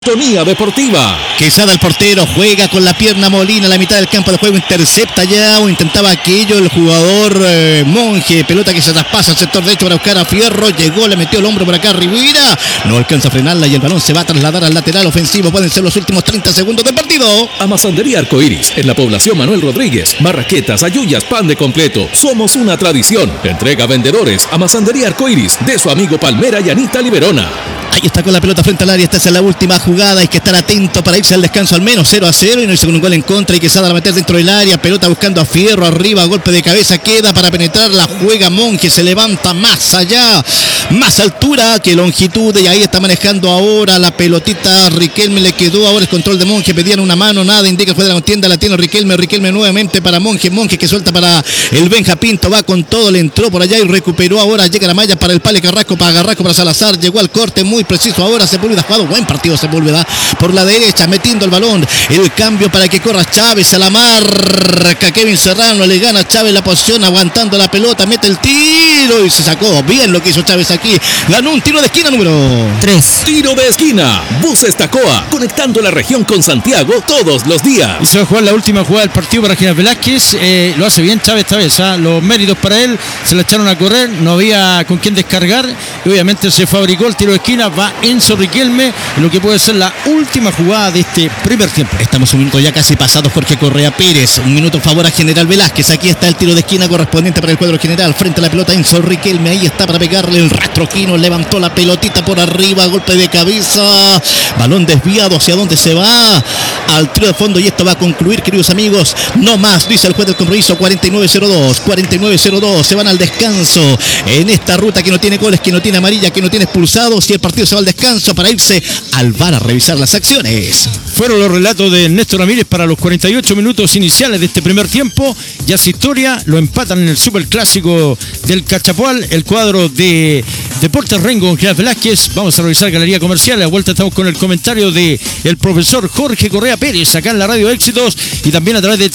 Sintonía Deportiva. Quesada el portero, juega con la pierna Molina a la mitad del campo de juego, intercepta ya o intentaba aquello el jugador Monje, pelota que se traspasa al sector derecho para buscar a Fierro, llegó, le metió el hombro por acá Rivera, no alcanza a frenarla y el balón se va a trasladar al lateral ofensivo, pueden ser los últimos 30 segundos del partido. Amasandería Arcoiris, en la población Manuel Rodríguez, marraquetas, ayuyas, pan de completo, somos una tradición. Entrega a vendedores, Amasandería Arcoiris, de su amigo Palmera y Anita Liberona. Ahí está con la pelota frente al área, esta es la última jugada, hay que estar atento para irse al descanso al menos 0-0 y no irse con un gol en contra, y Quesada la meter dentro del área, pelota buscando a Fierro, arriba, golpe de cabeza, queda para penetrar, la juega Monje, se levanta más allá, más altura que longitud, y ahí está manejando ahora la pelotita Riquelme, le quedó ahora el control de Monje, pedían una mano, nada, indica fue de la contienda, la tiene Riquelme nuevamente para Monje que suelta para el Benja Pinto, va con todo, le entró por allá y recuperó, ahora llega la malla para el Pale Carrasco, para Salazar, llegó al corte muy preciso, ahora Sepúlveda, jugado buen partido Sepúlveda, por la derecha, metiendo el balón, el cambio para que corra Chávez a la marca, Kevin Serrano le gana a Chávez la posición, aguantando la pelota, mete el tiro y se sacó, bien lo que hizo Chávez aquí, ganó un tiro de esquina número 3. Tiro de esquina, Buses Tacoa, conectando la región con Santiago todos los días. Y se va a jugar la última jugada del partido para Ginás Velázquez, lo hace bien Chávez esta vez, los méritos para él, se la echaron a correr, no había con quién descargar, y obviamente se fabricó el tiro de esquina, va Enzo Riquelme, en lo que puede ser la última jugada de este primer tiempo. Estamos un minuto ya casi pasado, Jorge Correa Pérez, un minuto a favor a General Velázquez, aquí está el tiro de esquina correspondiente para el cuadro general, frente a la pelota Enzo Riquelme, ahí está para pegarle el rastro Quino, levantó la pelotita por arriba, golpe de cabeza, balón desviado, ¿hacia dónde se va? Al tiro de fondo, y esto va a concluir, queridos amigos, no más, dice el juez del compromiso, 49-02, se van al descanso en esta ruta que no tiene goles, que no tiene amarilla, que no tiene expulsados, y el partido se va al descanso para irse al VAR a revisar las acciones. Fueron los relatos de Néstor Ramírez para los 48 minutos iniciales de este primer tiempo. Ya es historia, lo empatan en el superclásico del Cachapoal, el cuadro de Deportes Rengo con Ginás Velázquez. Vamos a revisar Galería Comercial. A la vuelta estamos con el comentario de el profesor Jorge Correa Pérez acá en la Radio Éxitos y también a través de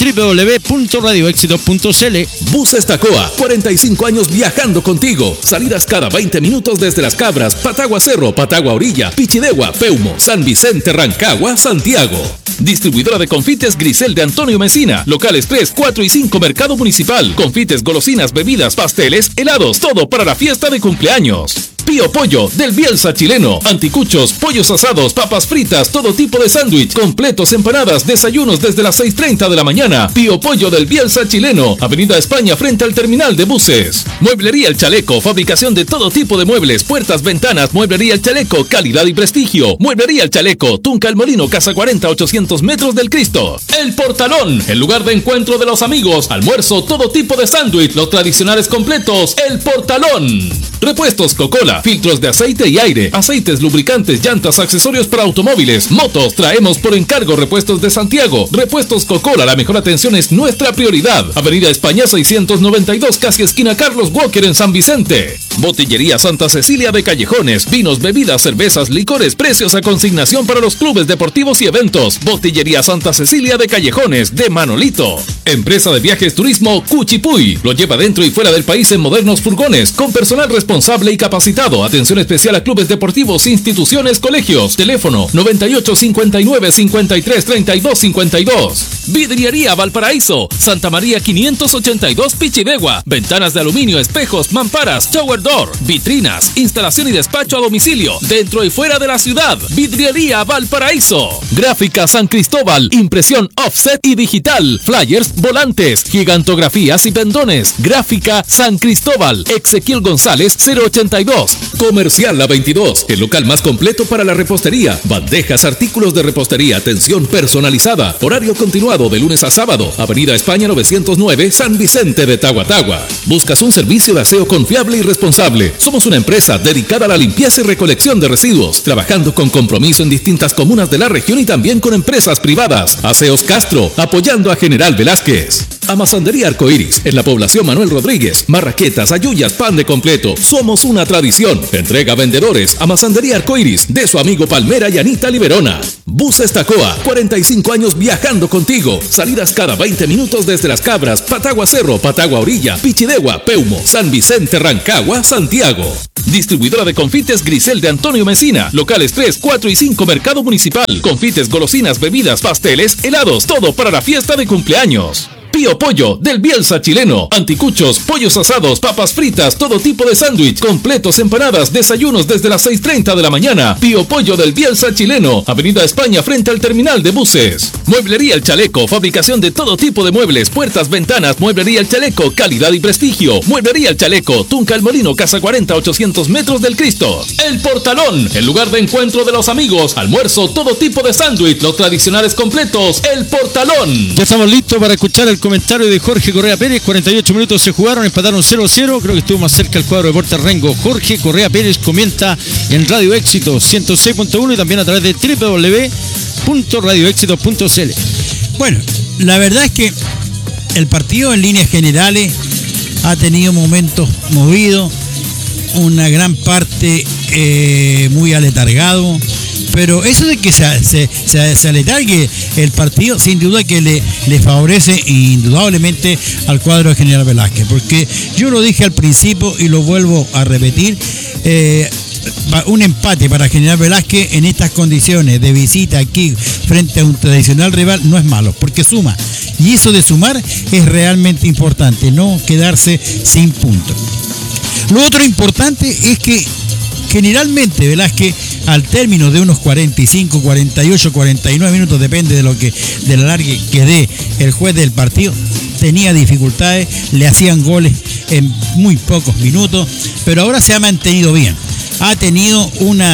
www.radioéxitos.cl. Buses Tacoa, 45 años viajando contigo. Salidas cada 20 minutos desde Las Cabras, Patagua Cerro, Patagua Orilla, Pichidegua, Peumo, San Vicente, Rancagua, Santiago. Distribuidora de confites Grisel de Antonio Mesina. Locales 3, 4 y 5 Mercado Municipal. Confites, golosinas, bebidas, pasteles, helados. Todo para la fiesta de cumpleaños. Pío Pollo, del Bielsa chileno. Anticuchos, pollos asados, papas fritas, todo tipo de sándwich, completos, empanadas, desayunos desde las 6:30 de la mañana. Pío Pollo del Bielsa chileno. Avenida España frente al terminal de buses. Mueblería El Chaleco, fabricación de todo tipo de muebles, puertas, ventanas. Mueblería El Chaleco, calidad y prestigio. Mueblería El Chaleco, Tunca El Molino, Casa 40, 800 metros del Cristo. El Portalón, el lugar de encuentro de los amigos. Almuerzo, todo tipo de sándwich, los tradicionales completos. El Portalón. Repuestos Coca-Cola, filtros de aceite y aire, aceites, lubricantes, llantas, accesorios para automóviles, motos. Traemos por encargo repuestos de Santiago. Repuestos Coca-Cola, la mejor atención es nuestra prioridad. Avenida España 692, casi esquina Carlos Walker en San Vicente. Botillería Santa Cecilia de Callejones, vinos, bebidas, cervezas, licores, precios a consignación para los clubes deportivos y eventos. Botillería Santa Cecilia de Callejones, de Manolito. Empresa de viajes turismo Cuchipuy, lo lleva dentro y fuera del país en modernos furgones, con personal responsable y capacitado. Atención especial a clubes deportivos, instituciones, colegios. Teléfono 9859-533252. Vidriería Valparaíso, Santa María 582 Pichidegua. Ventanas de aluminio, espejos, mamparas, shower door, vitrinas, instalación y despacho a domicilio, dentro y fuera de la ciudad. Vidriería Valparaíso. Gráfica San Cristóbal, impresión offset y digital, flyers, volantes, gigantografías y pendones. Gráfica San Cristóbal, Ezequiel González 082. Comercial La 22, el local más completo para la repostería. Bandejas, artículos de repostería, atención personalizada. Horario continuado de lunes a sábado. Avenida España 909, San Vicente de Tahuatahua. ¿Buscas un servicio de aseo confiable y responsable? Somos una empresa dedicada a la limpieza y recolección de residuos, trabajando con compromiso en distintas comunas de la región y también con empresas privadas. Aseos Castro, apoyando a General Velázquez. Amasandería Arcoiris, en la población Manuel Rodríguez. Marraquetas, ayuyas, pan de completo. Somos una tradición. Entrega a vendedores. Amasandería Arcoiris, de su amigo Palmera y Anita Liberona. Buses Tacoa, 45 años viajando contigo. Salidas cada 20 minutos desde Las Cabras, Patagua Cerro, Patagua Orilla, Pichidegua, Peumo, San Vicente, Rancagua, Santiago. Distribuidora de confites Grisel de Antonio Mesina. Locales 3, 4 y 5 Mercado Municipal. Confites, golosinas, bebidas, pasteles, helados. Todo para la fiesta de cumpleaños. Pío Pollo, del Bielsa chileno. Anticuchos, pollos asados, papas fritas, todo tipo de sándwich, completos, empanadas, desayunos desde las 6:30 de la mañana. Pío Pollo del Bielsa chileno. Avenida España frente al terminal de buses. Mueblería El Chaleco, fabricación de todo tipo de muebles, puertas, ventanas. Mueblería El Chaleco, calidad y prestigio. Mueblería El Chaleco, Tunca El Molino, Casa 40, 800 metros del Cristo. El Portalón, el lugar de encuentro de los amigos. Almuerzo, todo tipo de sándwich, los tradicionales completos. El Portalón. Ya estamos listos para escuchar el comentario de Jorge Correa Pérez. 48 minutos se jugaron, empataron 0-0. Creo que estuvo más cerca el cuadro de Deportes Rengo. Jorge Correa Pérez comenta en Radio Éxito 106.1 y también a través de www.radioéxito.cl. Bueno, la verdad es que el partido en líneas generales ha tenido momentos movidos, una gran parte muy aletargado. Pero eso de que se aletargue el partido, sin duda que le favorece indudablemente al cuadro de General Velázquez, porque yo lo dije al principio y lo vuelvo a repetir, un empate para General Velázquez en estas condiciones de visita aquí frente a un tradicional rival no es malo, porque suma, y eso de sumar es realmente importante, no quedarse sin puntos. Lo otro importante es que generalmente Velázquez, al término de unos 45, 48, 49 minutos, depende de la largue que dé el juez del partido, tenía dificultades, le hacían goles en muy pocos minutos, pero ahora se ha mantenido bien. Ha tenido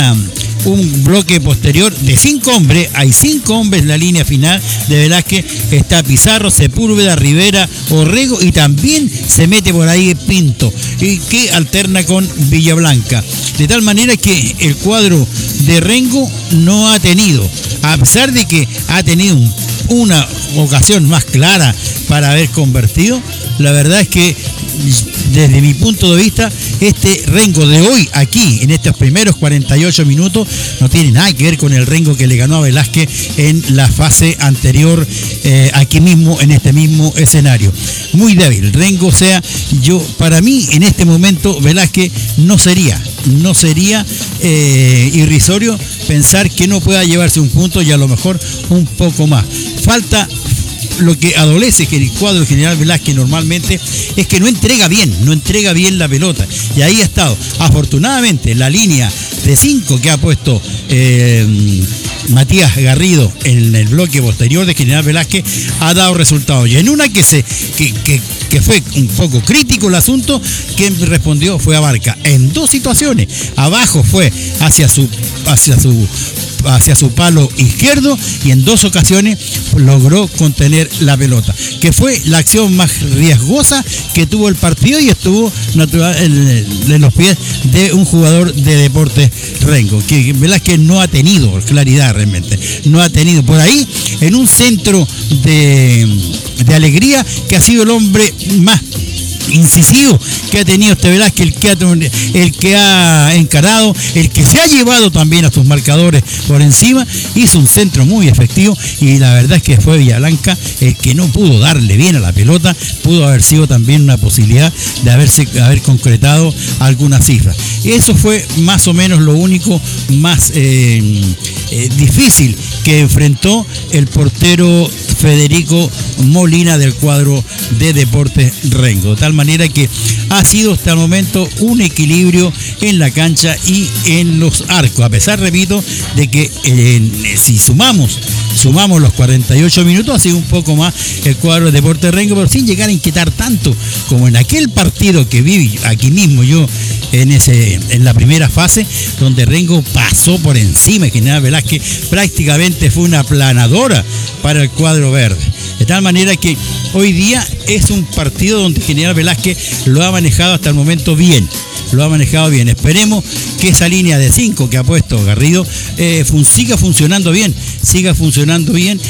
un bloque posterior de 5 hombres, hay 5 hombres en la línea final de Velázquez, está Pizarro, Sepúlveda, Rivera, Orrego y también se mete por ahí Pinto, y que alterna con Villablanca, de tal manera que el cuadro de Rengo no ha tenido, a pesar de que ha tenido una ocasión más clara para haber convertido, la verdad es que desde mi punto de vista, este Rengo de hoy, aquí, en estos primeros 48 minutos, no tiene nada que ver con el Rengo que le ganó a Velázquez en la fase anterior, aquí mismo, en este mismo escenario. Muy débil. Rengo, o sea, para mí, en este momento, Velázquez no sería irrisorio pensar que no pueda llevarse un punto y a lo mejor un poco más. Falta. Lo que adolece que el cuadro General Velázquez normalmente es que no entrega bien la pelota, y ahí ha estado. Afortunadamente la línea de 5 que ha puesto Matías Garrido en el bloque posterior de General Velázquez ha dado resultados, y en una que fue un poco crítico el asunto, quien respondió fue Abarca en 2 situaciones. Abajo fue hacia su palo izquierdo, y en 2 ocasiones logró contener la pelota, que fue la acción más riesgosa que tuvo el partido, y estuvo en los pies de un jugador de Deportes Rengo, que Velázquez no ha tenido claridad realmente, no ha tenido por ahí, en un centro de Alegría, que ha sido el hombre más incisivo que ha tenido este Velázquez, el que ha encarado, el que se ha llevado también a sus marcadores por encima, hizo un centro muy efectivo, y la verdad es que fue Villablanca el que no pudo darle bien a la pelota. Pudo haber sido también una posibilidad de haber concretado alguna cifra. Eso fue más o menos lo único más difícil que enfrentó el portero Federico Molina del cuadro de Deportes Rengo, de tal manera que ha sido hasta el momento un equilibrio en la cancha y en los arcos, a pesar, repito, de que si sumamos los 48 minutos, ha sido un poco más el cuadro de Deportes Rengo, pero sin llegar a inquietar tanto como en aquel partido que viví aquí mismo yo en la primera fase, donde Rengo pasó por encima de General Velázquez. Prácticamente fue una aplanadora para el cuadro verde, de tal manera que hoy día es un partido donde General Velázquez lo ha manejado hasta el momento bien. Lo ha manejado bien. Esperemos que esa línea de 5 que ha puesto Garrido siga funcionando bien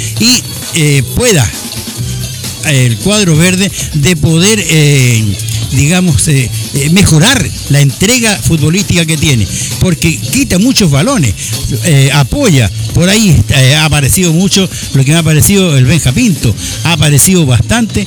y pueda el cuadro verde de poder digamos, mejorar la entrega futbolística que tiene, porque quita muchos balones, apoya, por ahí ha aparecido mucho, lo que me ha parecido el Benja Pinto, ha aparecido bastante,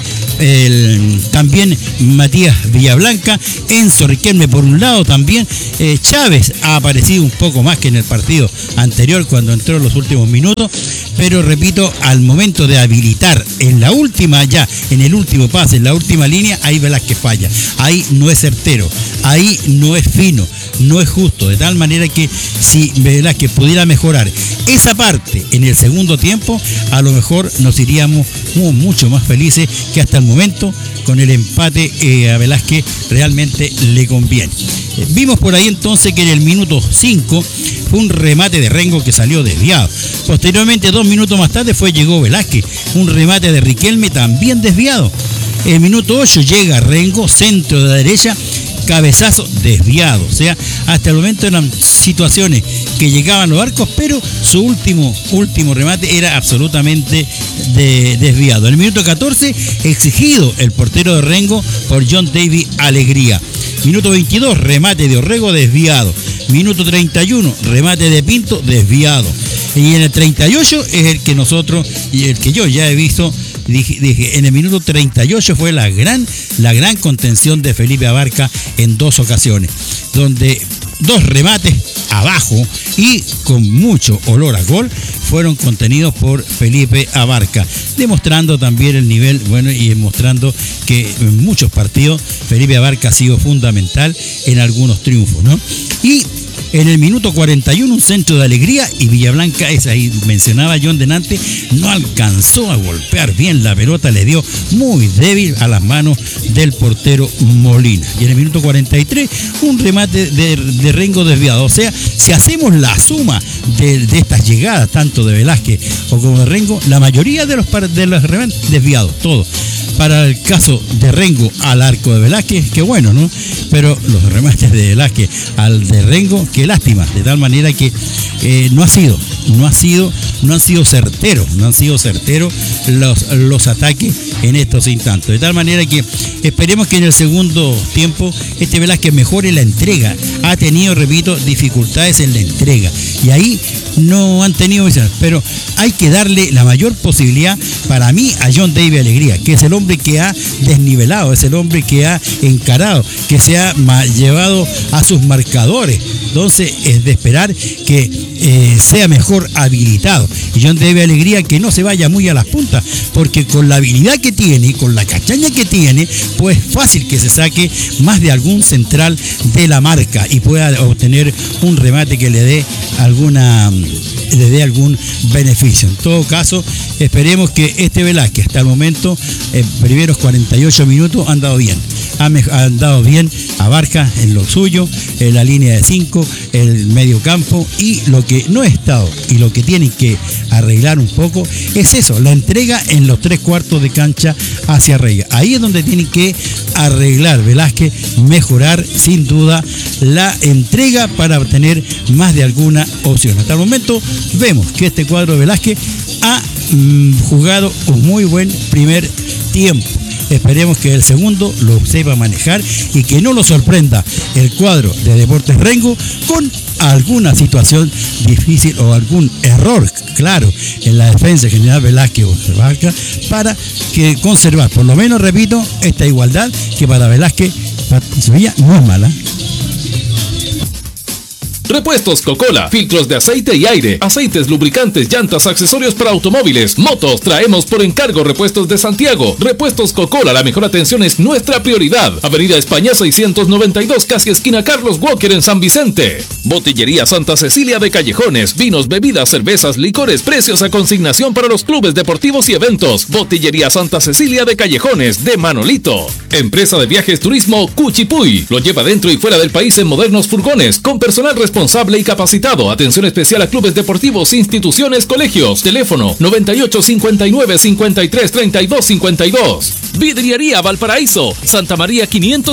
también Matías Villablanca, Enzo Riquelme por un lado también, Chávez ha aparecido un poco más que en el partido anterior cuando entró en los últimos minutos, pero repito, al momento de habilitar en la última ya, en el último pase, en la última línea, ahí Velázquez falla, ahí no es certero, ahí no es fino, no es justo, de tal manera que si Velázquez pudiera mejorar esa parte en el segundo tiempo, a lo mejor nos iríamos mucho más felices que hasta el momento. Con el empate a Velázquez realmente le conviene. Vimos por ahí entonces que en el minuto 5 fue un remate de Rengo que salió desviado. Posteriormente, 2 minutos más tarde, llegó Velázquez, un remate de Riquelme también desviado. El minuto 8 llega Rengo, centro de la derecha, cabezazo desviado. O sea, hasta el momento eran situaciones que llegaban los arcos, pero su último remate era absolutamente desviado. En el minuto 14, exigido el portero de Rengo por John David Alegría. Minuto 22, remate de Orrego desviado. Minuto 31, remate de Pinto desviado. Y en el 38 es el que nosotros, y el que yo ya he visto, dije, en el minuto 38 fue la gran contención de Felipe Abarca en 2 ocasiones, donde 2 remates abajo y con mucho olor a gol fueron contenidos por Felipe Abarca, demostrando también el nivel, bueno, y demostrando que en muchos partidos Felipe Abarca ha sido fundamental en algunos triunfos, ¿no? Y en el minuto 41 un centro de Alegría y Villablanca, es ahí mencionaba John delante, no alcanzó a golpear bien la pelota, le dio muy débil a las manos del portero Molina. Y en el minuto 43 un remate de Rengo desviado. O sea, si hacemos la suma de estas llegadas, tanto de Velázquez o como de Rengo, la mayoría de los remates desviados, todos. Para el caso de Rengo al arco de Velázquez, qué bueno, ¿no? Pero los remates de Velázquez al de Rengo, qué lástima, de tal manera que no han sido certeros los ataques en estos instantes. De tal manera que esperemos que en el segundo tiempo este Velázquez mejore la entrega. Ha tenido, repito, dificultades en la entrega y ahí no han tenido misiones, pero hay que darle la mayor posibilidad para mí a John David Alegría, que es el hombre que ha desnivelado, es el hombre que ha encarado, que se ha llevado a sus marcadores. Entonces es de esperar que sea mejor habilitado. Y John David Alegría que no se vaya muy a las puntas, porque con la habilidad que tiene, con la cachaña que tiene, pues fácil que se saque más de algún central de la marca y pueda obtener un remate que le dé algún beneficio. En todo caso, esperemos que este Velázquez hasta el momento, en primeros 48 minutos, han dado bien. Han dado bien Abarca en lo suyo, en la línea de 5, el medio campo, y lo que no ha estado y lo que tienen que arreglar un poco es eso, la entrega en los 3/4 de cancha hacia arriba. Ahí es donde tienen que arreglar Velázquez, mejorar sin duda la entrega para obtener más de alguna opción. Hasta el momento vemos que este cuadro de Velázquez ha jugado un muy buen primer tiempo. Esperemos que el segundo lo sepa manejar y que no lo sorprenda el cuadro de Deportes Rengo con alguna situación difícil o algún error claro en la defensa general Velázquez o Abarca, para que conservar, por lo menos, repito, esta igualdad que para Velázquez Sevilla no es mala. Repuestos Coca-Cola, filtros de aceite y aire, aceites, lubricantes, llantas, accesorios para automóviles, motos. Traemos por encargo repuestos de Santiago. Repuestos Coca-Cola, la mejor atención es nuestra prioridad. Avenida España 692, casi esquina Carlos Walker en San Vicente. Botillería Santa Cecilia de Callejones, vinos, bebidas, cervezas, licores, precios a consignación para los clubes deportivos y eventos. Botillería Santa Cecilia de Callejones, de Manolito. Empresa de viajes turismo Cuchipuy, lo lleva dentro y fuera del país en modernos furgones, con personal responsable responsable y capacitado. Atención especial a clubes deportivos, instituciones, colegios. Teléfono 9859-533252. Vidriería Valparaíso, Santa María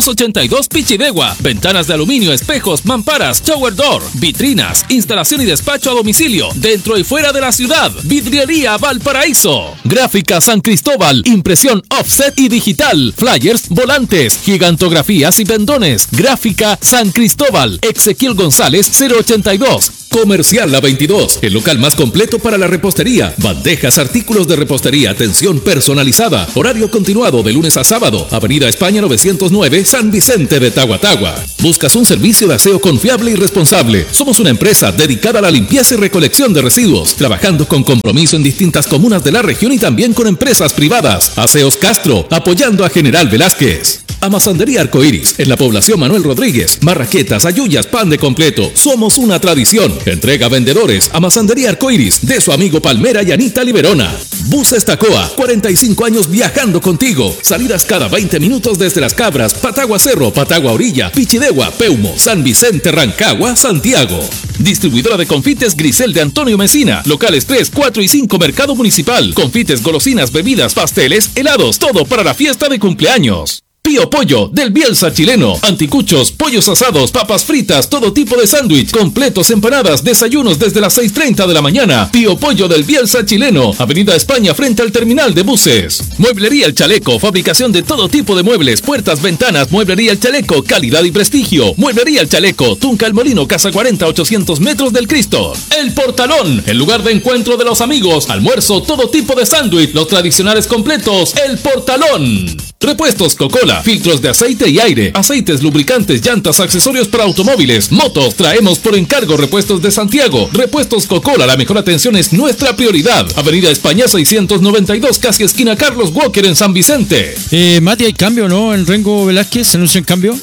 582 Pichidegua. Ventanas de aluminio, espejos, mamparas, shower door, vitrinas, instalación y despacho a domicilio, dentro y fuera de la ciudad. Vidriería Valparaíso. Gráfica San Cristóbal, impresión offset y digital, flyers, volantes, gigantografías y pendones. Gráfica San Cristóbal, Ezequiel González 082. Comercial La 22, el local más completo para la repostería. Bandejas, artículos de repostería, atención personalizada. Horario continuado de lunes a sábado. Avenida España 909, San Vicente de Tahuatahua. ¿Buscas un servicio de aseo confiable y responsable? Somos una empresa dedicada a la limpieza y recolección de residuos, trabajando con compromiso en distintas comunas de la región y también con empresas privadas. Aseos Castro, apoyando a General Velázquez. Amasandería Arcoiris, en la población Manuel Rodríguez. Marraquetas, ayuyas, pan de completo. Somos una tradición. Entrega a vendedores. Amasandería Arcoiris, de su amigo Palmera y Anita Liberona. Buses Tacoa, 45 años viajando contigo. Salidas cada 20 minutos desde Las Cabras, Patagua Cerro, Patagua Orilla, Pichidegua, Peumo, San Vicente, Rancagua, Santiago. Distribuidora de confites Grisel de Antonio Mesina. Locales 3, 4 y 5 Mercado Municipal. Confites, golosinas, bebidas, pasteles, helados. Todo para la fiesta de cumpleaños. Pío Pollo, del Bielsa chileno. Anticuchos, pollos asados, papas fritas, todo tipo de sándwich, completos, empanadas, desayunos desde las 6:30 de la mañana. Pío Pollo del Bielsa chileno. Avenida España frente al terminal de buses. Mueblería El Chaleco, fabricación de todo tipo de muebles, puertas, ventanas. Mueblería El Chaleco, calidad y prestigio. Mueblería El Chaleco, Tunca El Molino, Casa 40, 800 metros del Cristo. El Portalón, el lugar de encuentro de los amigos. Almuerzo, todo tipo de sándwich, los tradicionales completos. El Portalón. Repuestos Coca-Cola, filtros de aceite y aire, aceites, lubricantes, llantas, accesorios para automóviles, motos. Traemos por encargo repuestos de Santiago. Repuestos Coca-Cola, la mejor atención es nuestra prioridad. Avenida España 692, casi esquina Carlos Walker en San Vicente. Mati, hay cambio, ¿no? En Rengo Velázquez, ¿se anuncia en cambio?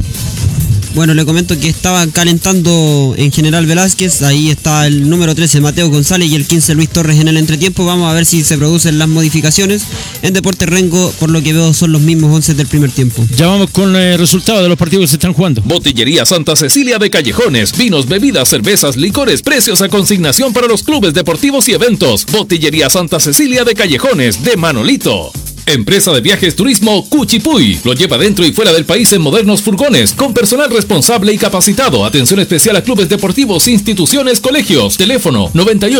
Bueno, le comento que estaba calentando en General Velázquez. Ahí está el número 13 Mateo González y el 15 Luis Torres en el entretiempo. Vamos a ver si se producen las modificaciones. En Deportes Rengo, por lo que veo, son los mismos 11 del primer tiempo. Ya vamos con el resultado de los partidos que se están jugando. Botillería Santa Cecilia de Callejones. Vinos, bebidas, cervezas, licores, precios a consignación para los clubes deportivos y eventos. Botillería Santa Cecilia de Callejones, de Manolito. Empresa de Viajes Turismo Cuchipuy. Lo lleva dentro y fuera del país en modernos furgones, con personal responsable y capacitado. Atención especial a clubes deportivos, instituciones, colegios. Teléfono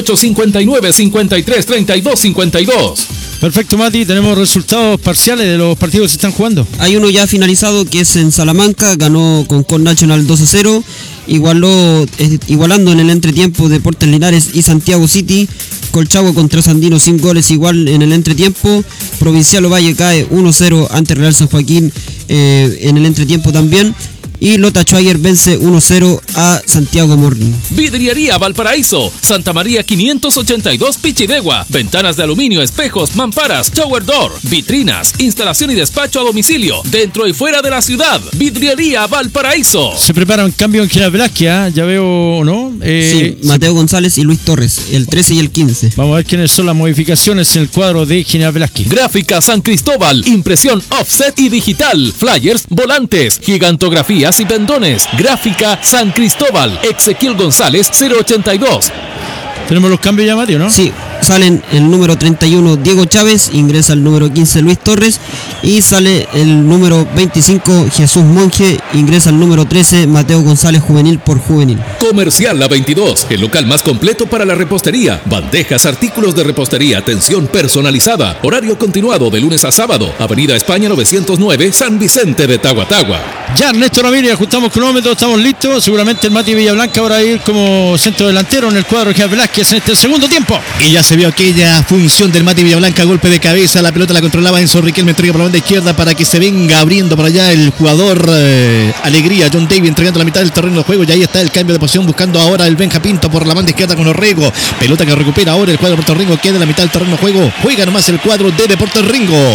9859-533252. Perfecto, Mati. Tenemos resultados parciales de los partidos que se están jugando. Hay uno ya finalizado que es en Salamanca. Ganó Concord National 2-0. Igualando en el entretiempo Deportes Linares y Santiago City. Colchagua contra Sandino sin goles, igual en el entretiempo. Provincial Ovalle cae 1-0 ante Real San Joaquín en el entretiempo también. Y Lota Schwager vence 1-0 a Santiago Morning. Vidriería Valparaíso, Santa María 582 Pichidegua. Ventanas de aluminio, espejos, mamparas, shower door, vitrinas, instalación y despacho a domicilio, dentro y fuera de la ciudad. Vidriería Valparaíso. Se prepara un cambio en General Velázquez, ¿eh? Ya veo, ¿no? Sí, Mateo González y Luis Torres, el 13 y el 15. Vamos a ver quiénes son las modificaciones en el cuadro de General Velázquez. Gráfica San Cristóbal, impresión offset y digital, flyers, volantes, gigantografía y pendones. Gráfica San Cristóbal, Ezequiel González 082. Tenemos los cambios ya, Mateo, ¿no? Sí, salen el número 31 Diego Chávez, ingresa el número 15 Luis Torres y sale el número 25 Jesús Monje, ingresa el número 13 Mateo González juvenil por juvenil. Comercial La 22, el local más completo para la repostería. Bandejas, artículos de repostería, atención personalizada. Horario continuado de lunes a sábado. Avenida España 909, San Vicente de Tahuatahua. Ya, Ernesto Ramírez, ajustamos cronómetro, estamos listos. Seguramente el Mati Villablanca va a ir como centro delantero en el cuadro de General Velázquez en este segundo tiempo. Y ya se vio aquella función del Mati Villablanca, golpe de cabeza, la pelota la controlaba Enzo Riquelme, entrega por la banda izquierda para que se venga abriendo por allá el jugador Alegría, John David entregando la mitad del terreno de juego, y ahí está el cambio de posición buscando ahora el Benja Pinto por la banda izquierda con Orrego, pelota que recupera ahora el cuadro de Puerto Rico, queda en la mitad del terreno de juego, juega nomás el cuadro de Deportes Ringo.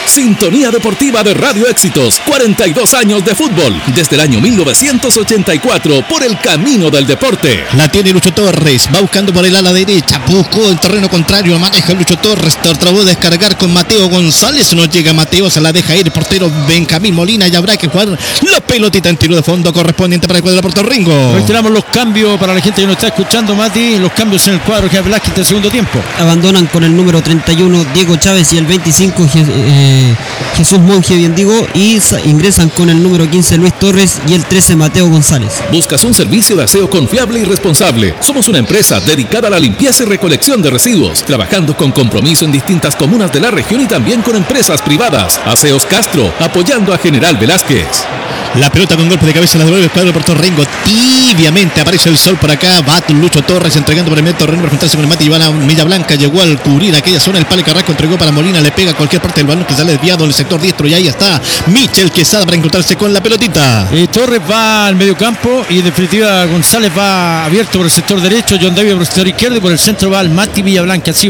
sintonía deportiva de Radio Éxitos. 42 años de fútbol, desde el año 1984, por el camino del deporte. La tiene Lucho Torres, va buscando por el ala derecha, buscó el terreno contrario, maneja Lucho Torres, trató de descargar con Mateo González, no llega Mateo, se la deja ir, portero Benjamín Molina, y habrá que jugar la pelotita en tiro de fondo correspondiente para el cuadro de Puerto Ringo. Reiteramos los cambios para la gente que nos está escuchando, Mati, los cambios en el cuadro de Velázquez del segundo tiempo. Abandonan con el número 31 Diego Chávez y el 25 Jesús Monge, bien digo, y ingresan con el número 15 Luis Torres y el 13 Mateo González. ¿Buscas un servicio de aseo confiable y responsable? Somos una empresa dedicada a la limpieza y recolección de residuos, trabajando con compromiso en distintas comunas de la región y también con empresas privadas. Aseos Castro, apoyando a General Velázquez. La pelota con golpe de cabeza la devuelve el cuadro de Puerto Ringo. Tibiamente aparece el sol por acá. Va Lucho Torres entregando por el medio terreno para juntarse con el Mati Ivana Milla Blanca. Llegó al cubrir aquella zona. El Pale Carrasco entregó para Molina. Le pega a cualquier parte del balón que sale desviado en el sector diestro. Y ahí está Michel Quesada para encontrarse con la pelotita. Torres va al medio campo y en definitiva González va abierto por el sector derecho. John David por el sector izquierdo y por el centro va al Mati Villablanca. Así